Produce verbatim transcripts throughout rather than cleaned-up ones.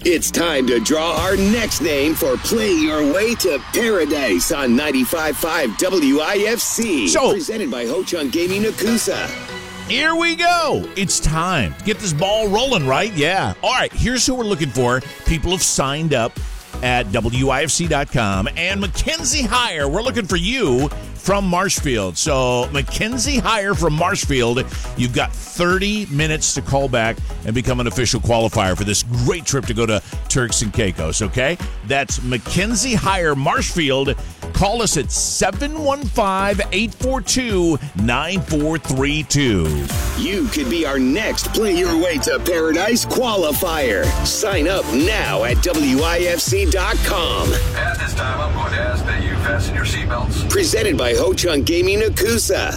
It's time to draw our next name for Play Your Way to Paradise on ninety-five point five W I F C. So, presented by Ho-Chunk Gaming Nakusa. Here we go. It's time to get this ball rolling, right? Yeah. All right, here's who we're looking for. People have signed up at W I F C dot com. And Mackenzie Hire, we're looking for you from Marshfield. So, Mackenzie Hire from Marshfield, you've got thirty minutes to call back and become an official qualifier for this great trip to go to Turks and Caicos, okay? That's Mackenzie Hire, Marshfield. Call us at seven one five, eight four two, nine four three two. You could be our next Play Your Way to Paradise qualifier. Sign up now at W I F C dot com. At this time, I'm going to ask that you fasten your seatbelts. Presented by Ho-Chunk Gaming Nakusa.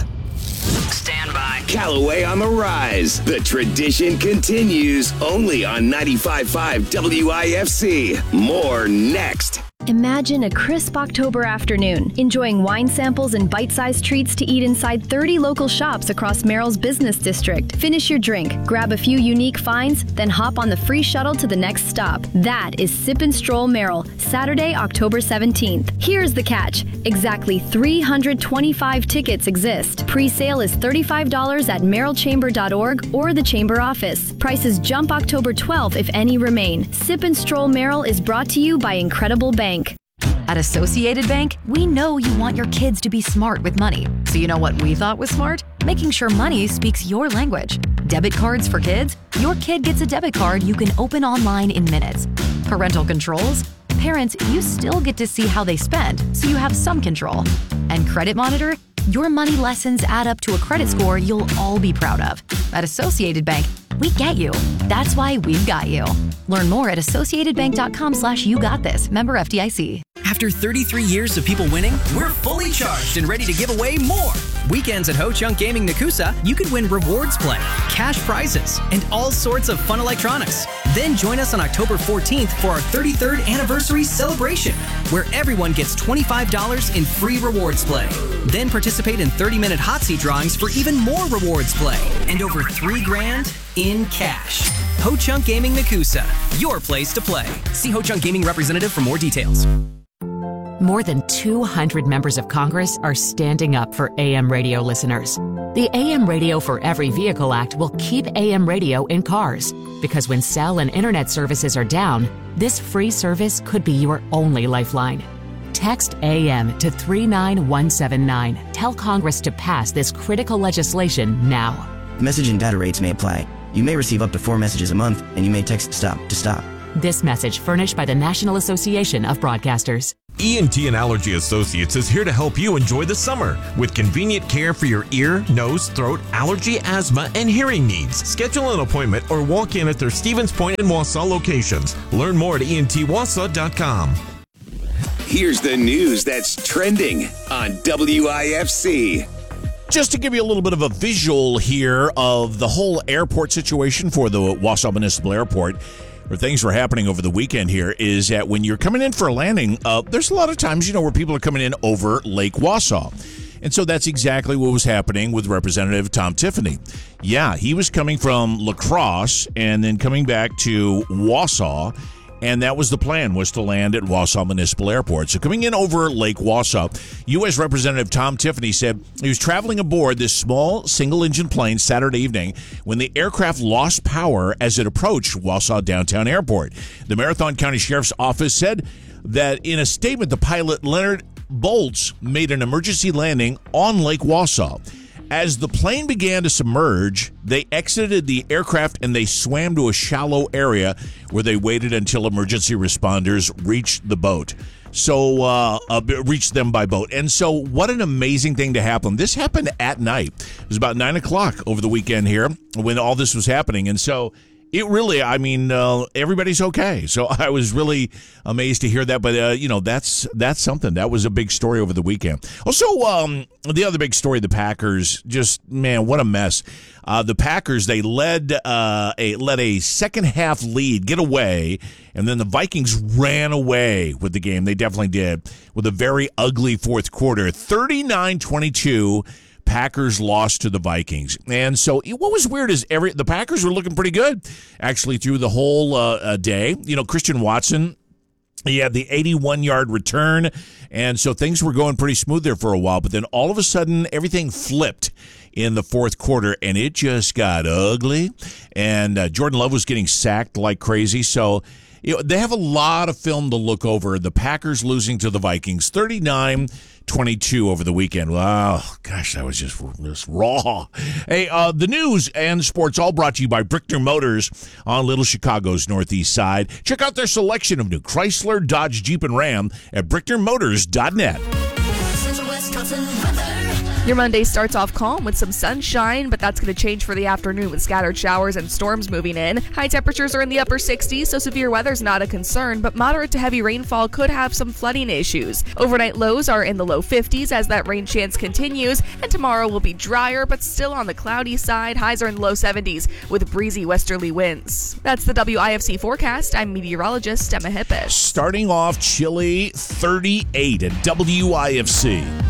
Stand by. Callaway on the rise. The tradition continues only on ninety-five point five W I F C. More next. Imagine a crisp October afternoon, enjoying wine samples and bite-sized treats to eat inside thirty local shops across Merrill's business district. Finish your drink, grab a few unique finds, then hop on the free shuttle to the next stop. That is Sip and Stroll Merrill, Saturday, October seventeenth. Here's the catch. Exactly three hundred twenty-five tickets exist. Pre-sale is thirty-five dollars at merrill chamber dot org or the Chamber office. Prices jump October twelfth if any remain. Sip and Stroll Merrill is brought to you by Incredible Bank. At Associated Bank, we know you want your kids to be smart with money. So you know what we thought was smart? Making sure money speaks your language. Debit cards for kids? Your kid gets a debit card you can open online in minutes. Parental controls? Parents, you still get to see how they spend, so you have some control. And Credit Monitor? Your money lessons add up to a credit score you'll all be proud of. At Associated Bank, we get you. That's why we've got you. Learn more at associated bank dot com slash you got this. Member F D I C. After thirty-three years of people winning, we're fully charged and ready to give away more. Weekends at Ho-Chunk Gaming Nakusa, you could win rewards play, cash prizes, and all sorts of fun electronics. Then join us on October fourteenth for our thirty-third anniversary celebration, where everyone gets twenty-five dollars in free rewards play. Then participate in thirty-minute hot seat drawings for even more rewards play and over three grand in cash. Ho-Chunk Gaming Nakusa, your place to play. See Ho-Chunk Gaming representative for more details. More than two hundred members of Congress are standing up for A M radio listeners. The A M Radio for Every Vehicle Act will keep A M radio in cars, because when cell and internet services are down, this free service could be your only lifeline. Text A M to three nine one seven nine. Tell Congress to pass this critical legislation now. Message and data rates may apply. You may receive up to four messages a month, and you may text STOP to stop. This message furnished by the National Association of Broadcasters. E N T and Allergy Associates is here to help you enjoy the summer with convenient care for your ear, nose, throat, allergy, asthma, and hearing needs. Schedule an appointment or walk in at their Stevens Point and Wausau locations. Learn more at E N T Wausau dot com. Here's the news that's trending on W I F C. Just to give you a little bit of a visual here of the whole airport situation for the Wausau Municipal Airport, where things were happening over the weekend here, is that when you're coming in for a landing, uh, there's a lot of times, you know, where people are coming in over Lake Wausau. And so that's exactly what was happening with Representative Tom Tiffany. Yeah, he was coming from La Crosse and then coming back to Wausau. And that was the plan, was to land at Wausau Municipal Airport. So coming in over Lake Wausau, U S Representative Tom Tiffany said he was traveling aboard this small single-engine plane Saturday evening when the aircraft lost power as it approached Wausau Downtown Airport. The Marathon County Sheriff's Office said that in a statement, the pilot, Leonard Bolts, made an emergency landing on Lake Wausau. As the plane began to submerge, they exited the aircraft and they swam to a shallow area where they waited until emergency responders reached the boat. So, uh, uh, reached them by boat. And so, what an amazing thing to happen. This happened at night. It was about nine o'clock over the weekend here when all this was happening. And so, it really, I mean, uh, everybody's okay. So I was really amazed to hear that. But, uh, you know, that's that's something. That was a big story over the weekend. Also, um, the other big story, the Packers, just, man, what a mess. Uh, the Packers, they led uh, a led a second-half lead, get away, and then the Vikings ran away with the game. They definitely did, with a very ugly fourth quarter. thirty-nine twenty-two. Packers lost to the Vikings. And so what was weird is every the Packers were looking pretty good, actually, through the whole uh, uh, day. You know, Christian Watson, he had the eighty-one-yard return, and so things were going pretty smooth there for a while. But then all of a sudden, everything flipped in the fourth quarter, and it just got ugly. And uh, Jordan Love was getting sacked like crazy. So you know, they have a lot of film to look over. The Packers losing to the Vikings, thirty-nine twenty-two over the weekend. Wow, gosh, that was just, just raw. Hey, uh, the news and sports all brought to you by Brickner Motors on Little Chicago's northeast side. Check out their selection of new Chrysler, Dodge, Jeep, and Ram at brickner motors dot net. Your Monday starts off calm with some sunshine, but that's going to change for the afternoon with scattered showers and storms moving in. High temperatures are in the upper sixties, so severe weather's not a concern, but moderate to heavy rainfall could have some flooding issues. Overnight lows are in the low fifties as that rain chance continues, and tomorrow will be drier, but still on the cloudy side. Highs are in the low seventies with breezy westerly winds. That's the W I F C forecast. I'm meteorologist Emma Hippis. Starting off chilly, thirty-eight at W I F C.